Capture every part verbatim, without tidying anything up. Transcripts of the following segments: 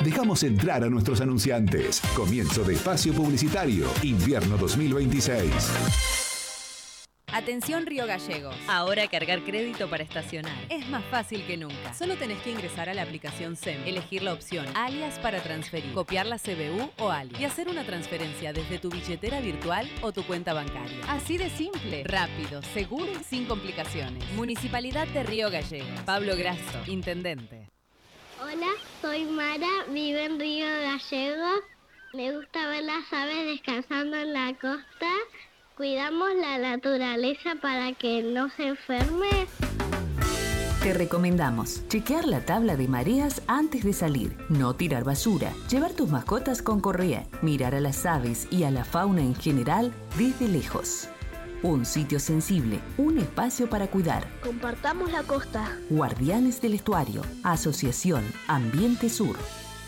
Dejamos entrar a nuestros anunciantes. Comienzo de espacio publicitario. Invierno dos mil veintiséis. Atención Río Gallegos. Ahora cargar crédito para estacionar es más fácil que nunca. Solo tenés que ingresar a la aplicación S E M, elegir la opción alias para transferir, copiar la C B U o alias y hacer una transferencia desde tu billetera virtual o tu cuenta bancaria. Así de simple, rápido, seguro y sin complicaciones. Municipalidad de Río Gallegos. Pablo Grasso, intendente. Hola, soy Mara, vivo en Río Gallegos. Me gusta ver las aves descansando en la costa. Cuidamos la naturaleza para que no se enferme. Te recomendamos chequear la tabla de mareas antes de salir, no tirar basura, llevar tus mascotas con correa, mirar a las aves y a la fauna en general desde lejos. Un sitio sensible, un espacio para cuidar. Compartamos la costa. Guardianes del Estuario, Asociación Ambiente Sur.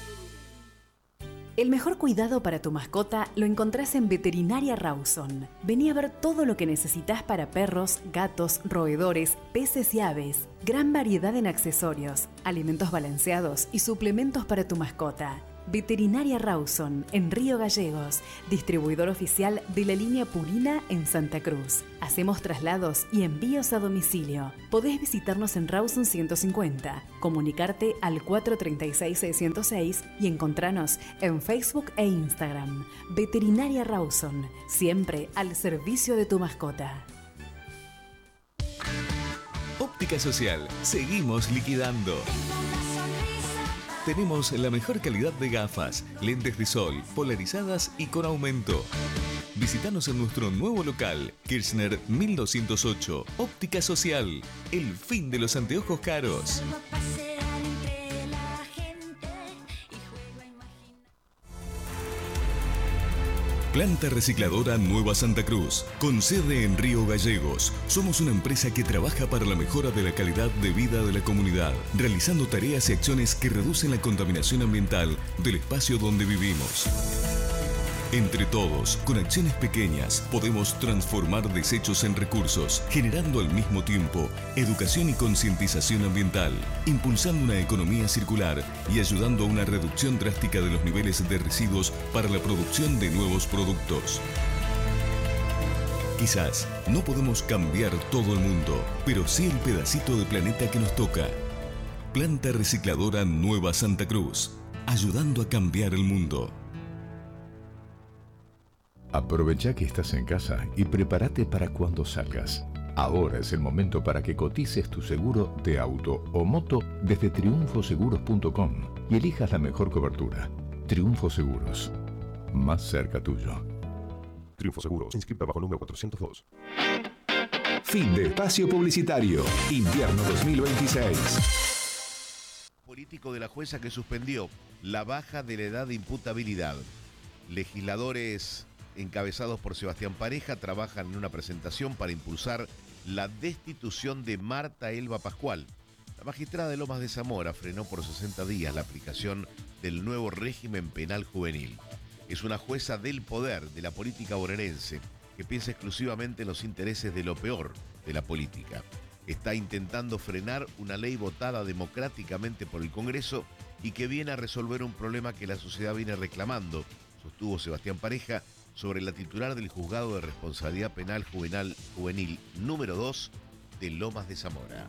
El mejor cuidado para tu mascota lo encontrás en Veterinaria Rawson. Vení a ver todo lo que necesitas para perros, gatos, roedores, peces y aves. Gran variedad en accesorios, alimentos balanceados y suplementos para tu mascota. Veterinaria Rawson, en Río Gallegos, distribuidor oficial de la línea Purina en Santa Cruz. Hacemos traslados y envíos a domicilio. Podés visitarnos en Rawson ciento cincuenta, comunicarte al cuatro tres seis, seis cero seis y encontrarnos en Facebook e Instagram. Veterinaria Rawson, siempre al servicio de tu mascota. Óptica Social, seguimos liquidando. Tenemos la mejor calidad de gafas, lentes de sol, polarizadas y con aumento. Visítanos en nuestro nuevo local, Kirchner mil doscientos ocho. Óptica Social, el fin de los anteojos caros. Planta Recicladora Nueva Santa Cruz, con sede en Río Gallegos. Somos una empresa que trabaja para la mejora de la calidad de vida de la comunidad, realizando tareas y acciones que reducen la contaminación ambiental del espacio donde vivimos. Entre todos, con acciones pequeñas, podemos transformar desechos en recursos, generando al mismo tiempo educación y concientización ambiental, impulsando una economía circular y ayudando a una reducción drástica de los niveles de residuos para la producción de nuevos productos. Quizás no podemos cambiar todo el mundo, pero sí el pedacito de planeta que nos toca. Planta Recicladora Nueva Santa Cruz, ayudando a cambiar el mundo. Aprovecha que estás en casa y prepárate para cuando salgas. Ahora es el momento para que cotices tu seguro de auto o moto desde triunfo seguros punto com y elijas la mejor cobertura. Triunfo Seguros, más cerca tuyo. Triunfo Seguros, inscrita bajo número cuatrocientos dos. Fin de espacio publicitario. Invierno dos mil veintiséis. Político de la jueza que suspendió la baja de la edad de imputabilidad. Legisladores encabezados por Sebastián Pareja trabajan en una presentación para impulsar la destitución de Marta Elba Pascual. La magistrada de Lomas de Zamora frenó por sesenta días la aplicación del nuevo régimen penal juvenil. Es una jueza del poder de la política bonaerense que piensa exclusivamente en los intereses de lo peor de la política. Está intentando frenar una ley votada democráticamente por el Congreso y que viene a resolver un problema que la sociedad viene reclamando, sostuvo Sebastián Pareja, sobre la titular del Juzgado de Responsabilidad Penal Juvenil, Juvenil número dos de Lomas de Zamora.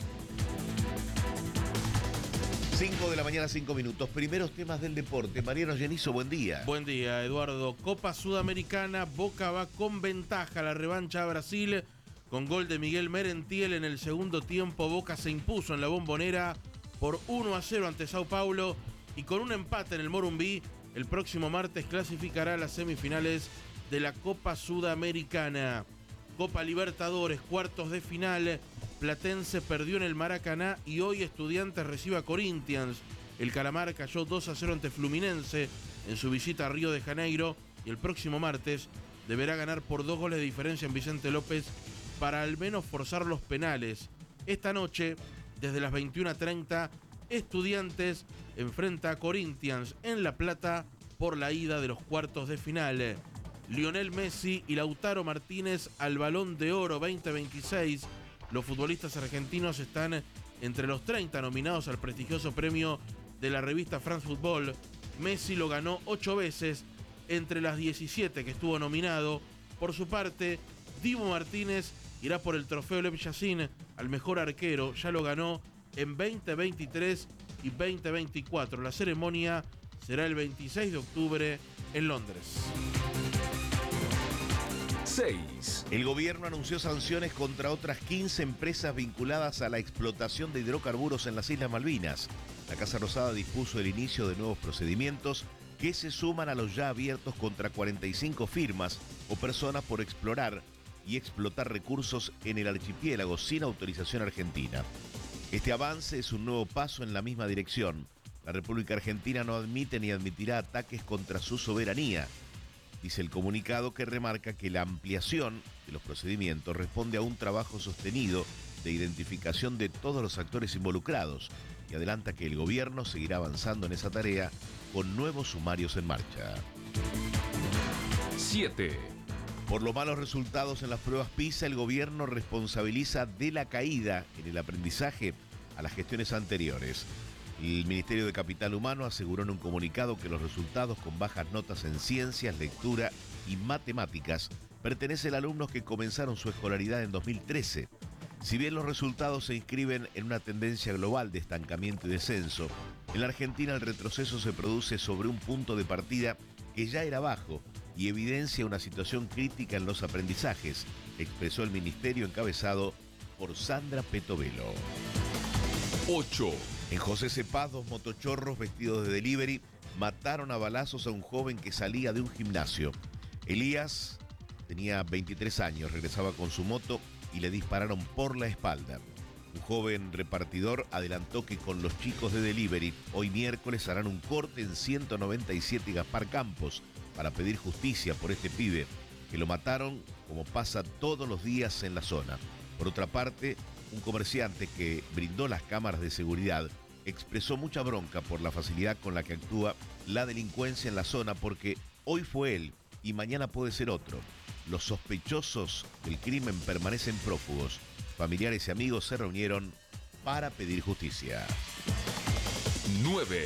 cinco de la mañana, cinco minutos. Primeros temas del deporte. Mariano Genizo, buen día. Buen día, Eduardo. Copa Sudamericana, Boca va con ventaja. La revancha a Brasil con gol de Miguel Merentiel en el segundo tiempo. Boca se impuso en la Bombonera por uno a cero ante Sao Paulo y con un empate en el Morumbí, el próximo martes clasificará a las semifinales de la Copa Sudamericana. Copa Libertadores, cuartos de final. Platense perdió en el Maracaná y hoy Estudiantes recibe a Corinthians. El Calamar cayó dos a cero ante Fluminense en su visita a Río de Janeiro y el próximo martes deberá ganar por dos goles de diferencia en Vicente López para al menos forzar los penales. Esta noche, desde las veintiuna treinta, Estudiantes enfrenta a Corinthians en La Plata por la ida de los cuartos de final. Lionel Messi y Lautaro Martínez al Balón de Oro veinte veintiséis. Los futbolistas argentinos están entre los treinta nominados al prestigioso premio de la revista France Football. Messi lo ganó ocho veces entre las diecisiete que estuvo nominado. Por su parte, Dibu Martínez irá por el trofeo Lev Yassin al mejor arquero. Ya lo ganó en veinte veintitrés y veinte veinticuatro. La ceremonia será el veintiséis de octubre en Londres. seis. El gobierno anunció sanciones contra otras quince empresas vinculadas a la explotación de hidrocarburos en las Islas Malvinas. La Casa Rosada dispuso el inicio de nuevos procedimientos que se suman a los ya abiertos contra cuarenta y cinco firmas o personas por explorar y explotar recursos en el archipiélago sin autorización argentina. Este avance es un nuevo paso en la misma dirección. La República Argentina no admite ni admitirá ataques contra su soberanía, dice el comunicado, que remarca que la ampliación de los procedimientos responde a un trabajo sostenido de identificación de todos los actores involucrados y adelanta que el gobierno seguirá avanzando en esa tarea con nuevos sumarios en marcha. siete. Por los malos resultados en las pruebas PISA, el gobierno responsabiliza de la caída en el aprendizaje a las gestiones anteriores. El Ministerio de Capital Humano aseguró en un comunicado que los resultados con bajas notas en ciencias, lectura y matemáticas pertenecen a alumnos que comenzaron su escolaridad en dos mil trece. Si bien los resultados se inscriben en una tendencia global de estancamiento y descenso, en la Argentina el retroceso se produce sobre un punto de partida que ya era bajo y evidencia una situación crítica en los aprendizajes, expresó el ministerio encabezado por Sandra Petovelo. ocho. En José Cepaz, dos motochorros vestidos de delivery mataron a balazos a un joven que salía de un gimnasio. Elías tenía veintitrés años, regresaba con su moto y le dispararon por la espalda. Un joven repartidor adelantó que con los chicos de delivery hoy miércoles harán un corte en ciento noventa y siete y Gaspar Campos para pedir justicia por este pibe que lo mataron como pasa todos los días en la zona. Por otra parte, un comerciante que brindó las cámaras de seguridad expresó mucha bronca por la facilidad con la que actúa la delincuencia en la zona, porque hoy fue él y mañana puede ser otro. Los sospechosos del crimen permanecen prófugos. Familiares y amigos se reunieron para pedir justicia. nueve.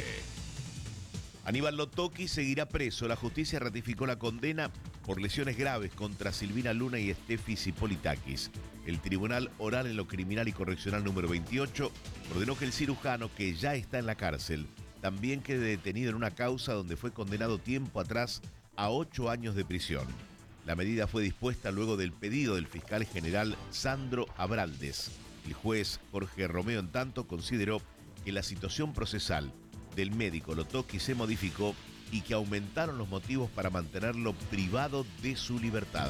Aníbal Lotoki seguirá preso. La justicia ratificó la condena por lesiones graves contra Silvina Luna y Steffi Zipolitakis. El Tribunal Oral en lo Criminal y Correccional número veintiocho ordenó que el cirujano, que ya está en la cárcel, también quede detenido en una causa donde fue condenado tiempo atrás a ocho años de prisión. La medida fue dispuesta luego del pedido del fiscal general Sandro Abraldes. El juez Jorge Romeo, en tanto, consideró que la situación procesal del médico Lotoki se modificó y que aumentaron los motivos para mantenerlo privado de su libertad.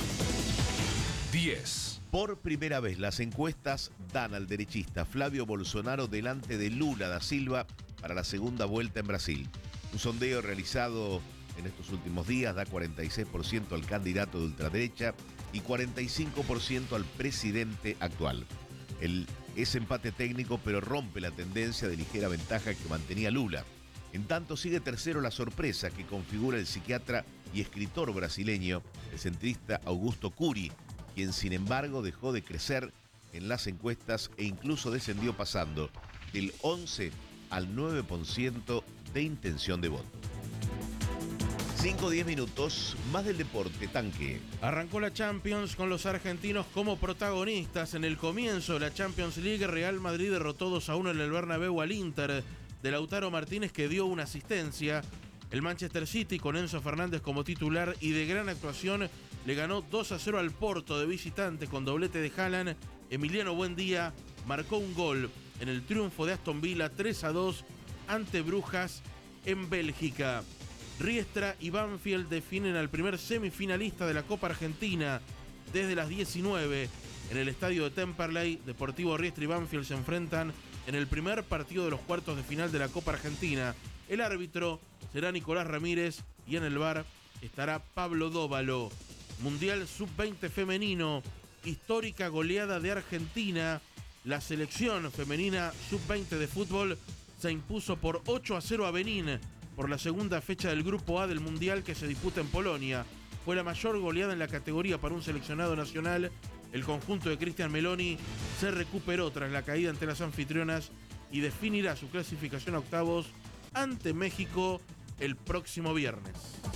diez. Por primera vez las encuestas dan al derechista Flavio Bolsonaro delante de Lula da Silva para la segunda vuelta en Brasil. Un sondeo realizado en estos últimos días da cuarenta y seis por ciento al candidato de ultraderecha y cuarenta y cinco por ciento al presidente actual. El, es empate técnico, pero rompe la tendencia de ligera ventaja que mantenía Lula. En tanto, sigue tercero la sorpresa que configura el psiquiatra y escritor brasileño, el centrista Augusto Curi, quien sin embargo dejó de crecer en las encuestas e incluso descendió pasando del once al nueve por ciento de intención de voto. cinco a diez minutos, más del deporte, Tanque. Arrancó la Champions con los argentinos como protagonistas. En el comienzo de la Champions League, Real Madrid derrotó dos a uno en el Bernabéu al Inter de Lautaro Martínez, que dio una asistencia. El Manchester City, con Enzo Fernández como titular y de gran actuación, le ganó dos a cero al Porto de visitante con doblete de Haaland. Emiliano Buendía marcó un gol en el triunfo de Aston Villa tres a dos ante Brujas en Bélgica. Riestra y Banfield definen al primer semifinalista de la Copa Argentina. Desde las diecinueve, en el estadio de Temperley, Deportivo Riestra y Banfield se enfrentan en el primer partido de los cuartos de final de la Copa Argentina. El árbitro será Nicolás Ramírez y en el V A R estará Pablo Dóvalo. Mundial sub veinte femenino, histórica goleada de Argentina. La selección femenina sub veinte de fútbol se impuso por ocho a cero a Benín por la segunda fecha del Grupo A del Mundial que se disputa en Polonia. Fue la mayor goleada en la categoría para un seleccionado nacional. El conjunto de Cristian Meloni se recuperó tras la caída ante las anfitrionas y definirá su clasificación a octavos ante México el próximo viernes.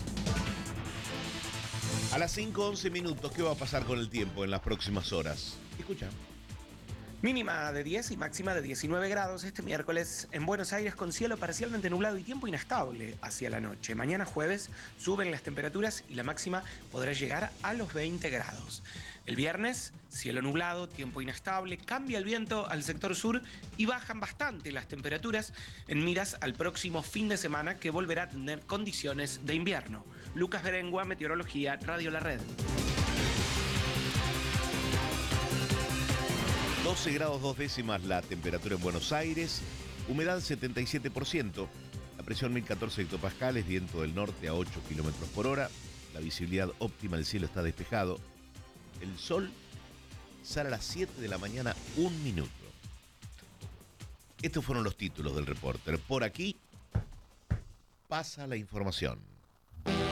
A las cinco once minutos, ¿qué va a pasar con el tiempo en las próximas horas? Escucha. Mínima de diez y máxima de diecinueve grados este miércoles en Buenos Aires con cielo parcialmente nublado y tiempo inestable hacia la noche. Mañana jueves suben las temperaturas y la máxima podrá llegar a los veinte grados. El viernes, cielo nublado, tiempo inestable, cambia el viento al sector sur y bajan bastante las temperaturas en miras al próximo fin de semana que volverá a tener condiciones de invierno. Lucas Berengua, Meteorología, Radio La Red. doce grados dos décimas la temperatura en Buenos Aires, humedad setenta y siete por ciento, la presión mil catorce hectopascales, viento del norte a ocho kilómetros por hora, la visibilidad óptima, el cielo está despejado, el sol sale a las siete de la mañana, un minuto. Estos fueron los títulos del Reporter. Por aquí pasa la información.